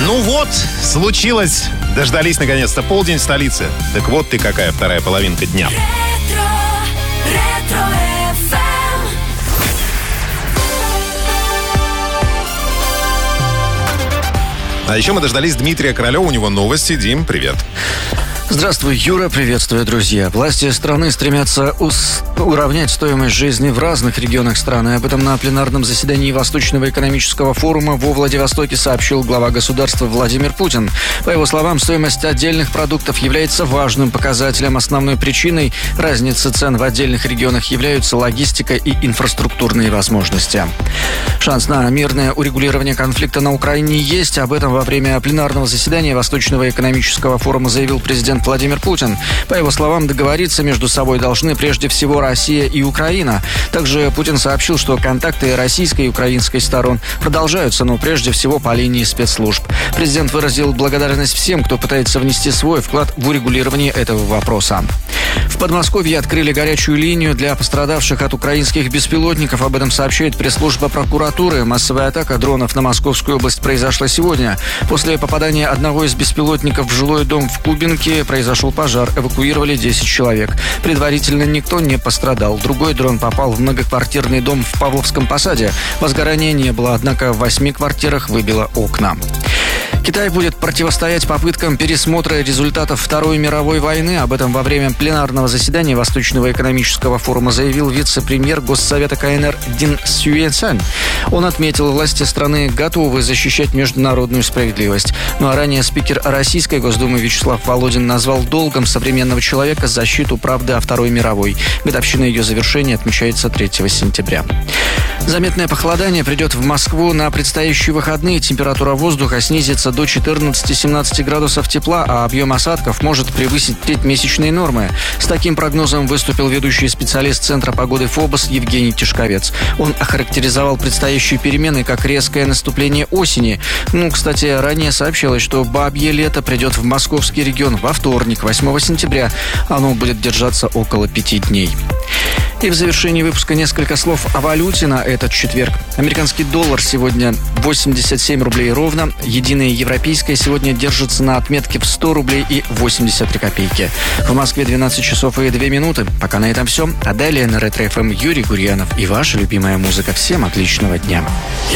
Ну вот, случилось. Дождались наконец-то полдень в столице. Так вот ты какая вторая половинка дня. А еще мы дождались Дмитрия Королева. У него новости. Дим, привет. Здравствуй, Юра, приветствую, друзья. Власти страны стремятся уравнять стоимость жизни в разных регионах страны. Об этом на пленарном заседании Восточного экономического форума во Владивостоке сообщил глава государства Владимир Путин. По его словам, стоимость отдельных продуктов является важным показателем. Основной причиной разницы цен в отдельных регионах являются логистика и инфраструктурные возможности. Шанс на мирное урегулирование конфликта на Украине есть. Об этом во время пленарного заседания Восточного экономического форума заявил президент Владимир Путин. По его словам, договориться между собой должны прежде всего Россия и Украина. Также Путин сообщил, что контакты российской и украинской сторон продолжаются, но прежде всего по линии спецслужб. Президент выразил благодарность всем, кто пытается внести свой вклад в урегулирование этого вопроса. В Подмосковье открыли горячую линию для пострадавших от украинских беспилотников. Об этом сообщает пресс-служба прокуратуры. Массовая атака дронов на Московскую область произошла сегодня. После попадания одного из беспилотников в жилой дом в Кубинке произошел пожар. Эвакуировали 10 человек. Предварительно никто не пострадал. Другой дрон попал в многоквартирный дом в Павловском Посаде. Возгорания не было, однако в 8 квартирах выбило окна. Китай будет противостоять попыткам пересмотра результатов Второй мировой войны. Об этом во время пленарного заседания Восточного экономического форума заявил вице-премьер Госсовета КНР Дин Сюэцань. Он отметил, власти страны готовы защищать международную справедливость. Ну а ранее спикер Российской Госдумы Вячеслав Володин назвал долгом современного человека защиту правды о Второй мировой. Годовщина ее завершения отмечается 3 сентября. Заметное похолодание придет в Москву на предстоящие выходные. Температура воздуха снизится до 14-17 градусов тепла, а объем осадков может превысить треть месячной нормы. С таким прогнозом выступил ведущий специалист Центра погоды ФОБОС Евгений Тишковец. Он охарактеризовал предстоящие перемены как резкое наступление осени. Кстати, ранее сообщалось, что бабье лето придет в московский регион во вторник, 8 сентября. Оно будет держаться около 5 дней. И в завершении выпуска несколько слов о валюте на этот четверг. Американский доллар сегодня 87 рублей ровно. Единая европейская сегодня держится на отметке в 100 рублей и 83 копейки. В Москве 12 часов и 2 минуты. Пока на этом все. А далее на Ретро ФМ Юрий Гурьянов и ваша любимая музыка. Всем отличного дня.